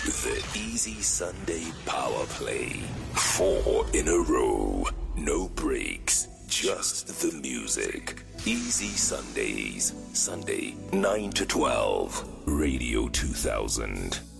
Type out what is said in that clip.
The Easy Sunday Power Play. 4 in a row. No breaks. Just the music. Easy Sundays. Sunday, 9 to 12. Radio 2000.